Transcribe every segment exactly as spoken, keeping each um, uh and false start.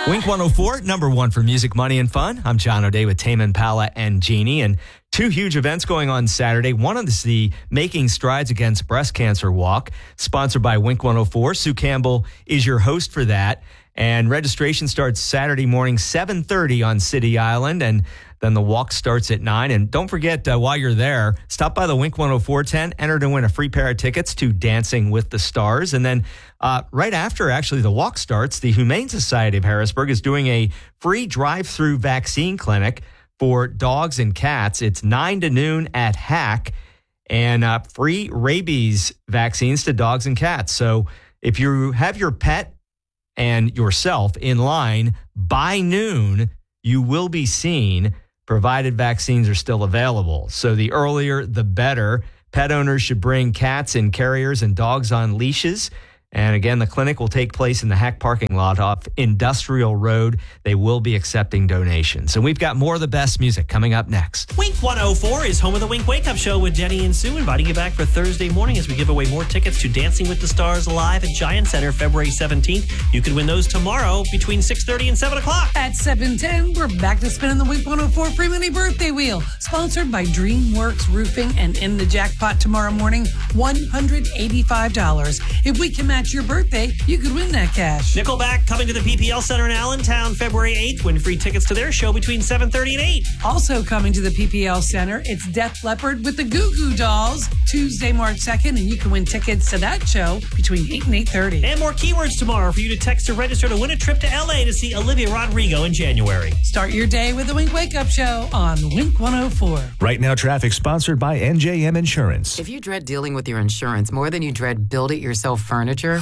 Wink one oh four, number one for music, money, and fun. I'm John O'Day with Tame Impala and Jeannie. And two huge events going on Saturday. One is the Making Strides Against Breast Cancer Walk, sponsored by Wink one oh four. Sue Campbell is your host for that. And registration starts Saturday morning, seven thirty on City Island. And then the walk starts at nine. And don't forget, uh, while you're there, stop by the Wink one oh four tent, enter to win a free pair of tickets to Dancing with the Stars. And then uh, right after, actually, the walk starts, the Humane Society of Harrisburg is doing a free drive-through vaccine clinic for dogs and cats. It's nine to noon at Hack, and uh, free rabies vaccines to dogs and cats. So if you have your pet and yourself in line by noon, you will be seen, provided vaccines are still available. So the earlier, the better. Pet owners should bring cats and carriers and dogs on leashes. And again, the clinic will take place in the Hack parking lot off Industrial Road. They will be accepting donations. And we've got more of the best music coming up next. Wink one oh four is home of the Wink Wake Up Show with Jenny and Sue, inviting you back for Thursday morning as we give away more tickets to Dancing with the Stars live at Giant Center February seventeenth. You could win those tomorrow between six thirty and seven o'clock. At seven ten, we're back to spinning the Wink one oh four Free Money Birthday Wheel, sponsored by DreamWorks Roofing, and in the jackpot tomorrow morning, one hundred eighty-five dollars. If we can match your birthday, you could win that cash. Nickelback coming to the P P L Center in Allentown February eighth. Win free tickets to their show between seven thirty and eight. Also coming to the P P L Center, it's Def Leppard with the Goo Goo Dolls Tuesday, March second, and you can win tickets to that show between eight and eight thirty. And more keywords tomorrow for you to text to register to win a trip to L A to see Olivia Rodrigo in January. Start your day with the Wink Wake Up Show on Wink one oh four. Right Now Traffic, sponsored by N J M Insurance. If you dread dealing with your insurance more than you dread build-it-yourself furniture,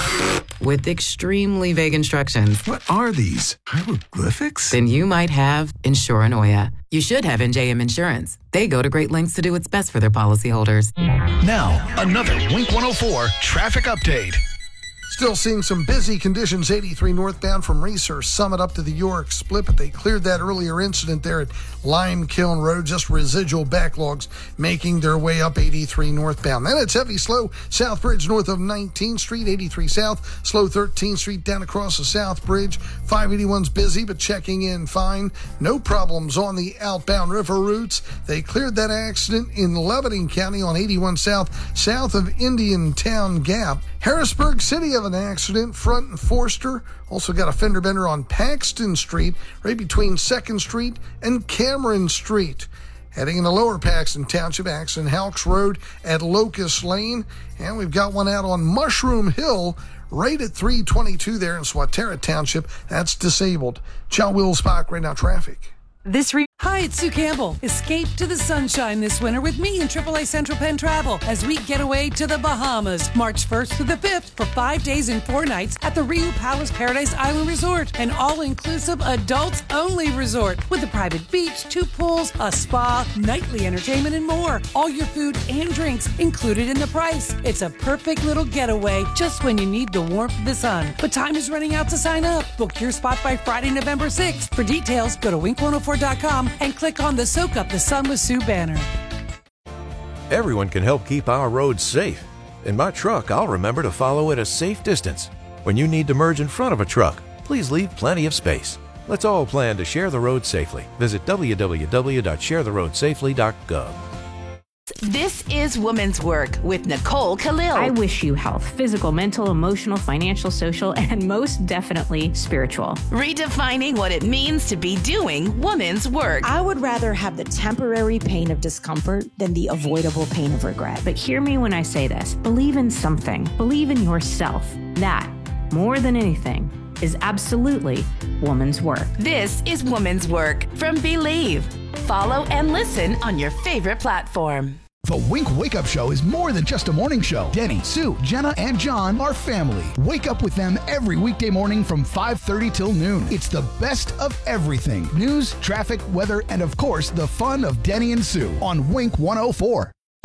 with extremely vague instructions, what are these? Hieroglyphics? Then you might have Insuranoia. You should have N J M Insurance. They go to great lengths to do what's best for their policyholders. Now, another Wink one oh four traffic update. Still seeing some busy conditions, eighty-three northbound from Research Summit up to the York Split, but they cleared that earlier incident there at Lime Kiln Road. Just residual backlogs making their way up eighty-three northbound. Then it's heavy slow, South Bridge north of nineteenth Street, eighty-three south, slow thirteenth Street down across the South Bridge. five eighty-one's busy, but checking in fine. No problems on the outbound river routes. They cleared that accident in Lebanon County on eighty-one south, south of Indian Town Gap. Harrisburg City of an accident, Front and Forster. Also got a fender bender on Paxton Street, right between second Street and Cameron Street. Heading into Lower Paxton Township, accident Halks Road at Locust Lane. And we've got one out on Mushroom Hill, right at three twenty-two there in Swatara Township. That's disabled. Chow Will Spock, Right Now Traffic. This re- Hi, it's Sue Campbell. Escape to the sunshine this winter with me and triple A Central Penn Travel as we get away to the Bahamas, March first through the fifth for five days and four nights at the Rio Palace Paradise Island Resort, an all-inclusive adults-only resort with a private beach, two pools, a spa, nightly entertainment, and more. All your food and drinks included in the price. It's a perfect little getaway just when you need the warmth of the sun. But time is running out to sign up. Book your spot by Friday, November sixth. For details, go to wink one oh four dot com and click on the Soak Up the Sun with Sue banner. Everyone can help keep our roads safe. In my truck, I'll remember to follow at a safe distance. When you need to merge in front of a truck, please leave plenty of space. Let's all plan to share the road safely. Visit w w w dot share the road safely dot gov. This is Woman's Work with Nicole Khalil. I wish you health, physical, mental, emotional, financial, social, and most definitely spiritual. Redefining what it means to be doing woman's work. I would rather have the temporary pain of discomfort than the avoidable pain of regret. But hear me when I say this. Believe in something. Believe in yourself. That, more than anything, is absolutely woman's work. This is Woman's Work from Believe. Follow and listen on your favorite platform. The Wink Wake Up Show is more than just a morning show. Denny, Sue, Jenna, and John are family. Wake up with them every weekday morning from five thirty till noon. It's the best of everything. News, traffic, weather, and of course, the fun of Denny and Sue on Wink one oh four.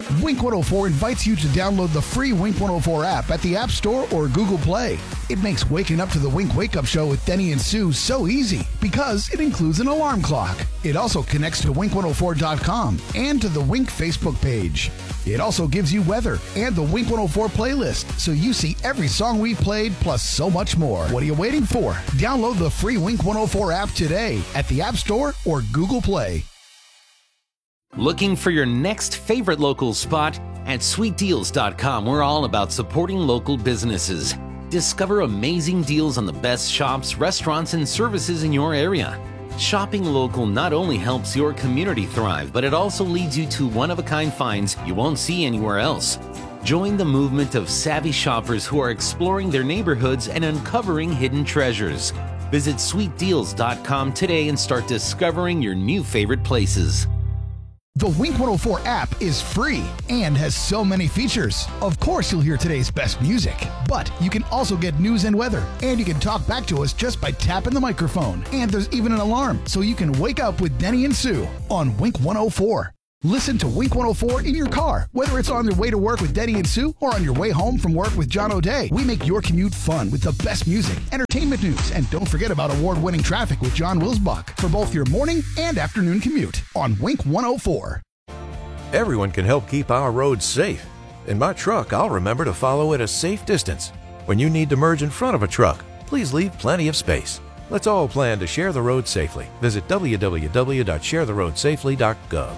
Wink one oh four invites you to download the free Wink one oh four app at the App Store or Google Play. It makes waking up to the Wink Wake Up Show with Denny and Sue so easy because it includes an alarm clock. It also connects to wink one oh four dot com and to the Wink Facebook page. It also gives you weather and the Wink one oh four playlist, so you see every song we've played plus so much more. What are you waiting for? Download the free Wink one oh four app today at the App Store or Google Play. Looking for your next favorite local spot? At sweet deals dot com, we're all about supporting local businesses. Discover amazing deals on the best shops, restaurants, and services in your area. Shopping local not only helps your community thrive, but it also leads you to one-of-a-kind finds you won't see anywhere else. Join the movement of savvy shoppers who are exploring their neighborhoods and uncovering hidden treasures. Visit sweet deals dot com today and start discovering your new favorite places. The Wink one oh four app is free and has so many features. Of course, you'll hear today's best music, but you can also get news and weather, and you can talk back to us just by tapping the microphone. And there's even an alarm, so you can wake up with Denny and Sue on Wink one oh four. Listen to Wink one oh four in your car, whether it's on your way to work with Denny and Sue or on your way home from work with John O'Day. We make your commute fun with the best music, entertainment news, and don't forget about award-winning traffic with John Wilsbach for both your morning and afternoon commute on Wink one oh four. Everyone can help keep our roads safe. In my truck, I'll remember to follow at a safe distance. When you need to merge in front of a truck, please leave plenty of space. Let's all plan to share the road safely. Visit w w w dot share the road safely dot gov.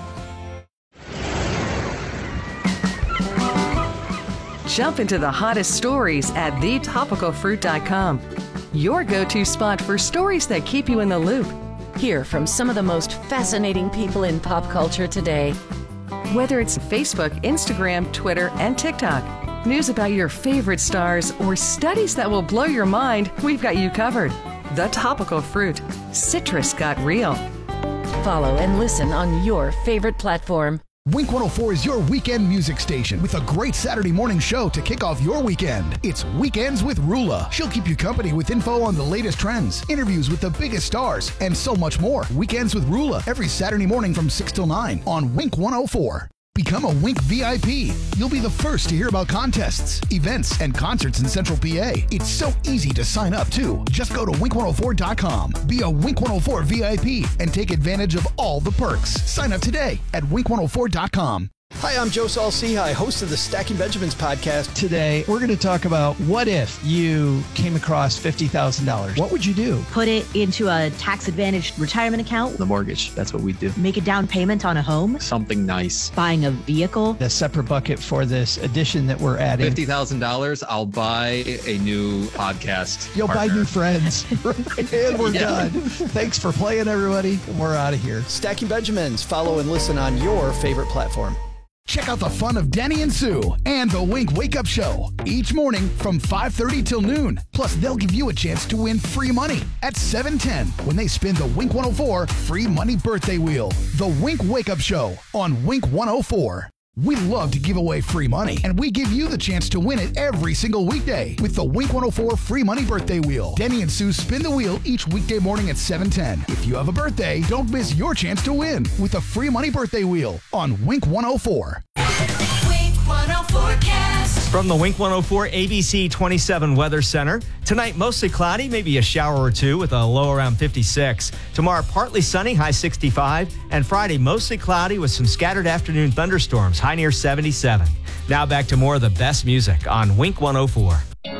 Jump into the hottest stories at the topical fruit dot com. Your go-to spot for stories that keep you in the loop. Hear from some of the most fascinating people in pop culture today. Whether it's Facebook, Instagram, Twitter, and TikTok, news about your favorite stars, or studies that will blow your mind, we've got you covered. The Topical Fruit. Citrus got real. Follow and listen on your favorite platform. Wink one oh four is your weekend music station with a great Saturday morning show to kick off your weekend. It's Weekends with Rula. She'll keep you company with info on the latest trends, interviews with the biggest stars, and so much more. Weekends with Rula every Saturday morning from six till nine on Wink one oh four. Become a Wink V I P. You'll be the first to hear about contests, events, and concerts in Central P A. It's so easy to sign up, too. Just go to wink one oh four dot com. Be a Wink one oh four V I P and take advantage of all the perks. Sign up today at wink one oh four dot com. Hi, I'm Joe Saul-Sehy, host of the Stacking Benjamins podcast. Today, we're going to talk about what if you came across fifty thousand dollars. What would you do? Put it into a tax-advantaged retirement account. The mortgage, that's what we do. Make a down payment on a home. Something nice. Buying a vehicle. A separate bucket for this addition that we're adding. fifty thousand dollars, I'll buy a new podcast You'll partner. buy new friends. And we're yeah. done. Thanks for playing, everybody. We're out of here. Stacking Benjamins. Follow and listen on your favorite platform. Check out the fun of Denny and Sue and the Wink Wake Up Show each morning from five thirty till noon. Plus, they'll give you a chance to win free money at seven ten when they spin the Wink one oh four Free Money Birthday Wheel. The Wink Wake Up Show on Wink one oh four. We love to give away free money, and we give you the chance to win it every single weekday with the Wink one oh four Free Money Birthday Wheel. Denny and Sue spin the wheel each weekday morning at seven ten. If you have a birthday, don't miss your chance to win with the Free Money Birthday Wheel on Wink one oh four. Wink one oh four cast. From the Wink one oh four A B C twenty-seven Weather Center. Tonight, mostly cloudy, maybe a shower or two with a low around fifty-six. Tomorrow, partly sunny, high sixty-five. And Friday, mostly cloudy with some scattered afternoon thunderstorms, high near seventy-seven. Now back to more of the best music on Wink one oh four.